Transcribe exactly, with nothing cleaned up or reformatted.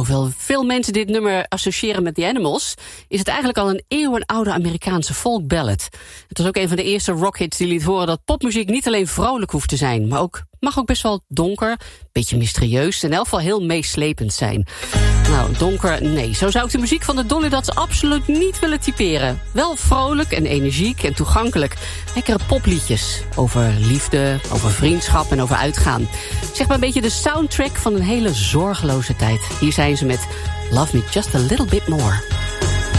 hoewel veel mensen dit nummer associëren met The Animals, is het eigenlijk al een eeuwenoude Amerikaanse folkballad. Het was ook een van de eerste rockhits die liet horen dat popmuziek niet alleen vrolijk hoeft te zijn, maar ook mag ook best wel donker, beetje mysterieus en in elk geval heel meeslepend zijn. Nou, donker, nee. Zo zou ik de muziek van de Dolly Dots absoluut niet willen typeren. Wel vrolijk en energiek en toegankelijk. Lekkere popliedjes over liefde, over vriendschap en over uitgaan. Zeg maar een beetje de soundtrack van een hele zorgeloze tijd. Hier zijn ze met Love Me Just a Little Bit More.